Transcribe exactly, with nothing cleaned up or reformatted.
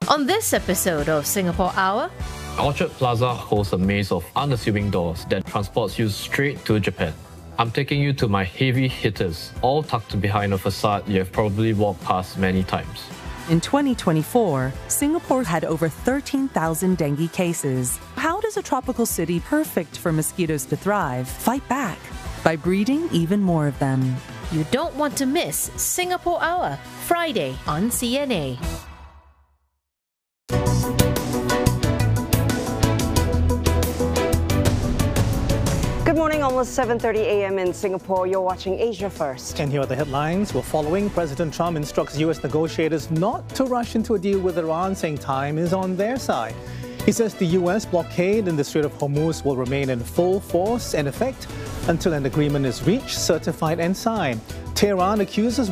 On this episode of Singapore Hour, Orchard Plaza hosts a maze of unassuming doors that transports you straight to Japan. I'm taking you to my heavy hitters, all tucked behind a facade you have probably walked past many times. In twenty twenty-four, Singapore had over thirteen thousand dengue cases. How does a tropical city perfect for mosquitoes to thrive fight back? By breeding even more of them. you don't want to miss Singapore Hour, Friday on C N A. Good morning, almost seven thirty a m in Singapore. You're watching Asia First. And here are the headlines. Well, following, President Trump instructs U S negotiators not to rush into a deal with Iran, saying time is on their side. He says the U S blockade in the Strait of Hormuz will remain in full force and effect until an agreement is reached, certified and signed. Tehran accuses